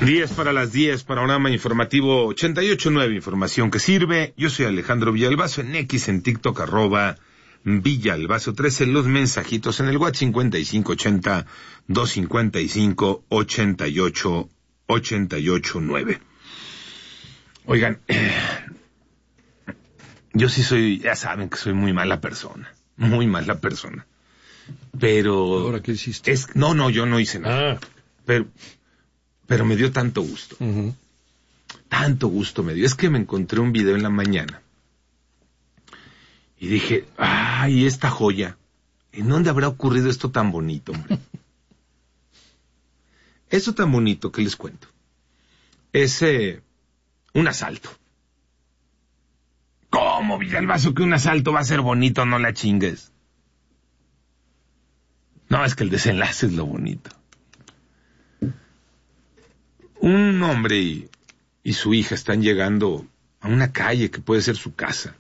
10 para las 10, panorama informativo 88.9, información que sirve. Yo soy Alejandro Villalbazo, en X, en TikTok, @Villalbazo13, los mensajitos en el WhatsApp 5580-255-8889. Oigan, yo sí soy, ya saben que soy muy mala persona, pero... ¿Ahora qué hiciste? No, yo no hice nada, pero me dio tanto gusto. Uh-huh. Tanto gusto me dio. Es que me encontré un video en la mañana y dije, ¡ay, esta joya! ¿En dónde habrá ocurrido esto tan bonito, hombre? Esto tan bonito que les cuento es un asalto. ¿Cómo, Villalbazo, que un asalto va a ser bonito? No la chingues. No, es que el desenlace es lo bonito. Un hombre y su hija están llegando a una calle que puede ser su casa,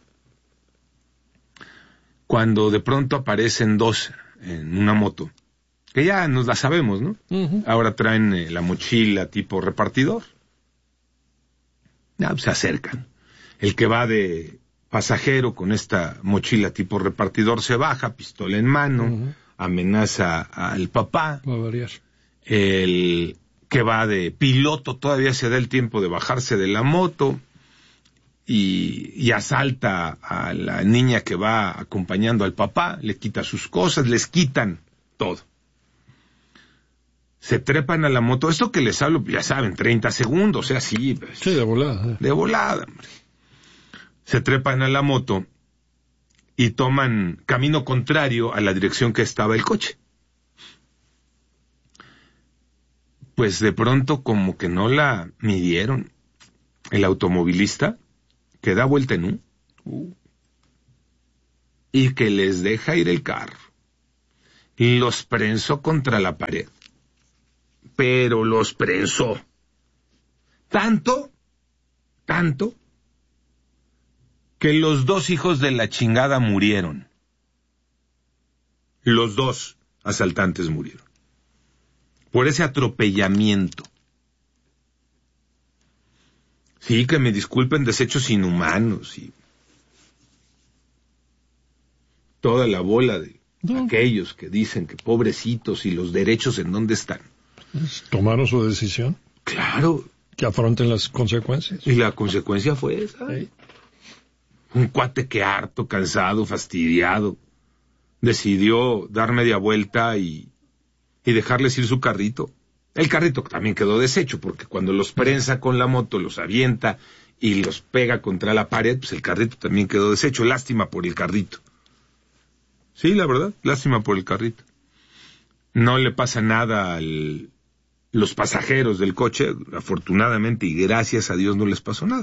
cuando de pronto aparecen dos en una moto, que ya nos la sabemos, ¿no? Uh-huh. Ahora traen la mochila tipo repartidor. Se acercan. El que va de pasajero con esta mochila tipo repartidor se baja, pistola en mano, uh-huh, amenaza al papá. Va a variar. El que va de piloto todavía se da el tiempo de bajarse de la moto y asalta a la niña que va acompañando al papá, le quita sus cosas, les quitan todo. Se trepan a la moto, esto que les hablo, ya saben, 30 segundos, así. Pues, sí, de volada. De volada, hombre. Se trepan a la moto y toman camino contrario a la dirección que estaba el coche. Pues de pronto como que no la midieron. El automovilista que da vuelta en y que les deja ir el carro. Y los prensó contra la pared. Pero los prensó. Tanto, que los dos hijos de la chingada murieron. Los dos asaltantes murieron. Por ese atropellamiento. Sí, que me disculpen, desechos inhumanos y toda la bola de aquellos que dicen que pobrecitos y los derechos en dónde están. Pues, ¿tomaron su decisión? Claro. Que afronten las consecuencias. Y la consecuencia fue esa. Sí. Un cuate que harto, cansado, fastidiado, decidió dar media vuelta y dejarles ir su carrito. El carrito también quedó deshecho, porque cuando los prensa con la moto, los avienta y los pega contra la pared, pues el carrito también quedó deshecho. Lástima por el carrito. Sí, la verdad, lástima por el carrito. No le pasa nada a los pasajeros del coche, afortunadamente y gracias a Dios no les pasó nada.